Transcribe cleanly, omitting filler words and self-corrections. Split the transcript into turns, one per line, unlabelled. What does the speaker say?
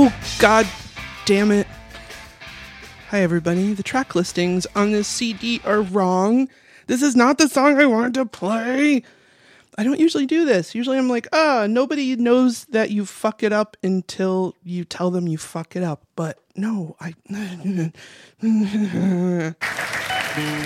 Oh, god damn it. Hi, everybody. The track listings on this CD are wrong. This is not the song I wanted to play. I don't usually do this. Usually I'm like, nobody knows that you fuck it up until you tell them you fuck it up. But no,